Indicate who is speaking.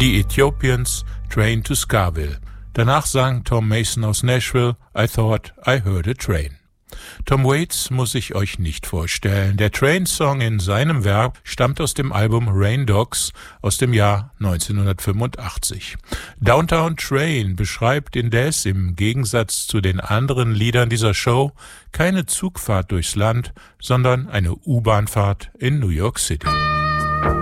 Speaker 1: Die Ethiopians, Train to Scarville. Danach sang Tom Mason aus Nashville, I Thought I Heard a Train. Tom Waits muss ich euch nicht vorstellen. Der Train-Song in seinem Werk stammt aus dem Album Rain Dogs aus dem Jahr 1985. Downtown Train beschreibt indes im Gegensatz zu den anderen Liedern dieser Show keine Zugfahrt durchs Land, sondern eine U-Bahn-Fahrt in New York City.